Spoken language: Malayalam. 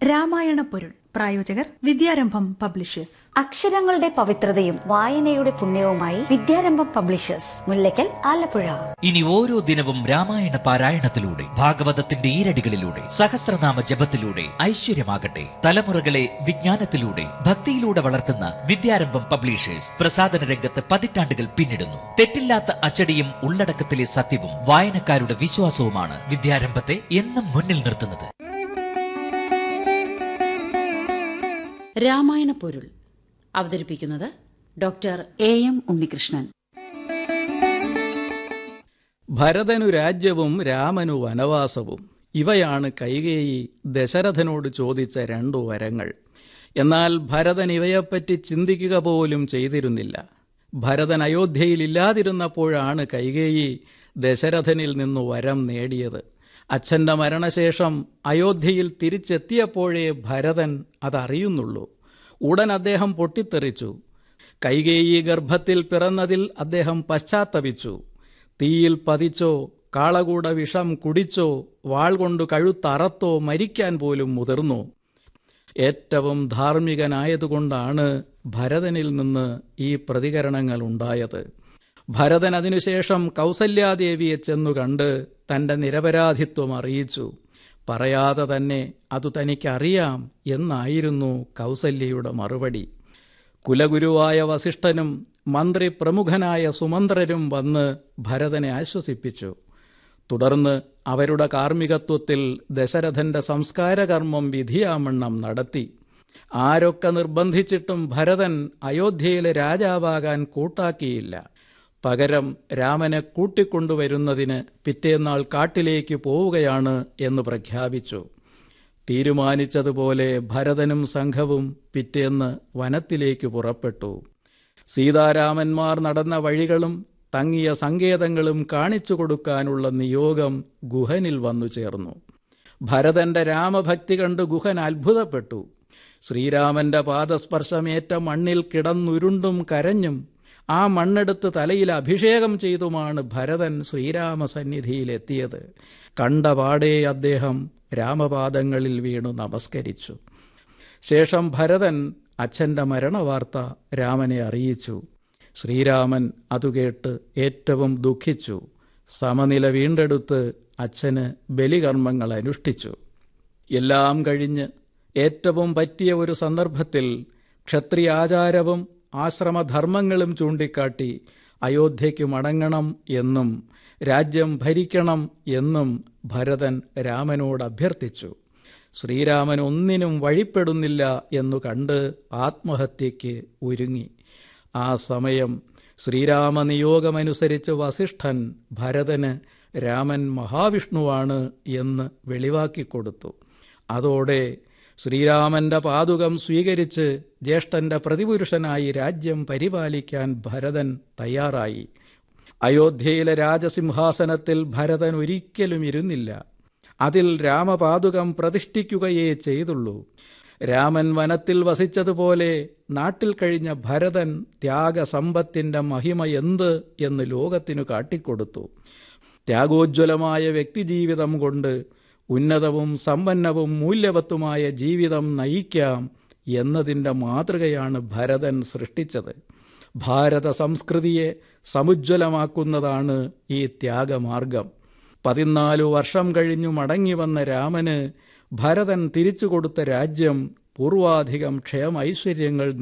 രാമായണ പൊരുൾ. പ്രായോജകർ വിദ്യാരംഭം പബ്ലിഷേഴ്സ്. അക്ഷരങ്ങളുടെ പവിത്രതയും വായനയുടെ പുണ്യവുമായി വിദ്യാരംഭം പബ്ലിഷേഴ്സ്, മുല്ലക്കൽ, ആലപ്പുഴ. ഇനി ഓരോ ദിനവും രാമായണ പാരായണത്തിലൂടെ, ഭാഗവതത്തിന്റെ ഈരടികളിലൂടെ, സഹസ്രനാമ ജപത്തിലൂടെ ഐശ്വര്യമാകട്ടെ. തലമുറകളെ വിജ്ഞാനത്തിലൂടെ, ഭക്തിയിലൂടെ വളർത്തുന്ന വിദ്യാരംഭം പബ്ലിഷേഴ്സ് പ്രസാധന രംഗത്ത് പതിറ്റാണ്ടുകൾ പിന്നിടുന്നു. തെറ്റില്ലാത്ത അച്ചടിയും ഉള്ളടക്കത്തിലെ സത്യവും വായനക്കാരുടെ വിശ്വാസവുമാണ് വിദ്യാരംഭത്തെ എന്നും മുന്നിൽ നിർത്തുന്നത്. രാമായണ പൊരുൾ അവതരിപ്പിക്കുന്നത് ഡോക്ടർ എം ഉണ്ണികൃഷ്ണൻ. ഭരതനു രാജ്യവും രാമനു വനവാസവും, ഇവയാണ് കൈകേയി ദശരഥനോട് ചോദിച്ച 2 വരങ്ങൾ. എന്നാൽ ഭരതൻ ഇവയെപ്പറ്റി ചിന്തിക്കുക പോലും ചെയ്തിരുന്നില്ല. ഭരതൻ അയോധ്യയിലില്ലാതിരുന്നപ്പോഴാണ് കൈകേയി ദശരഥനിൽ നിന്നു വരം നേടിയത്. അച്ഛന്റെ മരണശേഷം അയോധ്യയിൽ തിരിച്ചെത്തിയപ്പോഴേ ഭരതൻ അതറിയുന്നുള്ളൂ. ഉടൻ അദ്ദേഹം പൊട്ടിത്തെറിച്ചു. കൈകേയി ഗർഭത്തിൽ പിറന്നതിൽ അദ്ദേഹം പശ്ചാത്തപിച്ചു. തീയിൽ പതിച്ചോ, കാളകൂട വിഷം കുടിച്ചോ, വാൾ കൊണ്ടു കഴുത്തറത്തോ മരിക്കാൻ പോലും മുതിർന്നു. ഏറ്റവും ധാർമ്മികനായതുകൊണ്ടാണ് ഭരതനിൽ നിന്ന് ഈ പ്രതികരണങ്ങൾ ഉണ്ടായത്. ഭരതൻ അതിനുശേഷം കൗസല്യാദേവിയെ ചെന്നു കണ്ട് തന്റെ നിരപരാധിത്വം അറിയിച്ചു. പറയാതെ തന്നെ അതു തനിക്കറിയാം എന്നായിരുന്നു കൗസല്യയുടെ മറുപടി. കുലഗുരുവായ വസിഷ്ഠനും മന്ത്രി പ്രമുഖനായ സുമന്ത്രരും വന്ന് ഭരതനെ ആശ്വസിപ്പിച്ചു. തുടർന്ന് അവരുടെ കാർമ്മികത്വത്തിൽ ദശരഥന്റെ സംസ്കാരകർമ്മം വിധിയാമണ്ണം നടത്തി. ആരൊക്കെ നിർബന്ധിച്ചിട്ടും ഭരതൻ അയോധ്യയിലെ രാജാവാകാൻ കൂട്ടാക്കിയില്ല. പകരം രാമനെ കൂട്ടിക്കൊണ്ടുവരുന്നതിന് പിറ്റേന്നാൾ കാട്ടിലേക്ക് പോവുകയാണ് എന്ന് പ്രഖ്യാപിച്ചു. തീരുമാനിച്ചതുപോലെ ഭരതനും സംഘവും പിറ്റേന്ന് വനത്തിലേക്ക് പുറപ്പെട്ടു. സീതാരാമന്മാർ നടന്ന വഴികളും തങ്ങിയ സങ്കേതങ്ങളും കാണിച്ചു കൊടുക്കാനുള്ള നിയോഗം ഗുഹനിൽ വന്നു ചേർന്നു. ഭരതന്റെ രാമഭക്തി കണ്ട് ഗുഹൻ അത്ഭുതപ്പെട്ടു. ശ്രീരാമന്റെ പാദസ്പർശമേറ്റ മണ്ണിൽ കിടന്നുരുണ്ടും കരഞ്ഞും ആ മണ്ണെടുത്ത് തലയിൽ അഭിഷേകം ചെയ്തുമാണ് ഭരതൻ ശ്രീരാമസന്നിധിയിലെത്തിയത്. കണ്ടപാടേ അദ്ദേഹം രാമപാദങ്ങളിൽ വീണു നമസ്കരിച്ചു. ശേഷം ഭരതൻ അച്ഛന്റെ മരണവാർത്ത രാമനെ അറിയിച്ചു. ശ്രീരാമൻ അതുകേട്ട് ഏറ്റവും ദുഃഖിച്ചു. സമനില വീണ്ടെടുത്ത് അച്ഛന് ബലികർമ്മങ്ങൾ അനുഷ്ഠിച്ചു. എല്ലാം കഴിഞ്ഞ് ഏറ്റവും പറ്റിയ ഒരു സന്ദർഭത്തിൽ ക്ഷത്രിയാചാരവും ആശ്രമധർമ്മങ്ങളും ചൂണ്ടിക്കാട്ടി അയോധ്യയ്ക്ക് മടങ്ങണം എന്നും രാജ്യം ഭരിക്കണം എന്നും ഭരതൻ രാമനോട് അഭ്യർത്ഥിച്ചു. ശ്രീരാമൻ ഒന്നിനും വഴിപ്പെടുന്നില്ല എന്നു കണ്ട് ആത്മഹത്യയ്ക്ക് ഒരുങ്ങി. ആ സമയം ശ്രീരാമനിയോഗമനുസരിച്ച് വസിഷ്ഠൻ ഭരതന് രാമൻ മഹാവിഷ്ണുവാണ് എന്ന് വെളിവാക്കിക്കൊടുത്തു. അതോടെ ശ്രീരാമന്റെ പാദുകം സ്വീകരിച്ച് ജ്യേഷ്ഠന്റെ പ്രതിപുരുഷനായി രാജ്യം പരിപാലിക്കാൻ ഭരതൻ തയ്യാറായി. അയോധ്യയിലെ രാജസിംഹാസനത്തിൽ ഭരതൻ ഒരിക്കലും ഇരുന്നില്ല. അതിൽ രാമപാദുകം പ്രതിഷ്ഠിക്കുകയേ ചെയ്തുള്ളൂ. രാമൻ വനത്തിൽ വസിച്ചതുപോലെ നാട്ടിൽ കഴിഞ്ഞ ഭരതൻ ത്യാഗസമ്പത്തിന്റെ മഹിമ എന്ത് എന്ന് ലോകത്തിനു കാട്ടിക്കൊടുത്തു. ത്യാഗോജ്വലമായ വ്യക്തിജീവിതം കൊണ്ട് ഉന്നതവും സമ്പന്നവും മൂല്യവത്തുമായ ജീവിതം നയിക്കാം എന്നതിൻ്റെ മാതൃകയാണ് ഭരതൻ സൃഷ്ടിച്ചത്. ഭാരത സംസ്കൃതിയെ സമുജ്വലമാക്കുന്നതാണ് ഈ ത്യാഗമാർഗം. 14 വർഷം കഴിഞ്ഞു മടങ്ങി വന്ന രാമന് ഭരതൻ തിരിച്ചു കൊടുത്ത രാജ്യം പൂർവാധികം ക്ഷേമൈശ്വര്യങ്ങൾ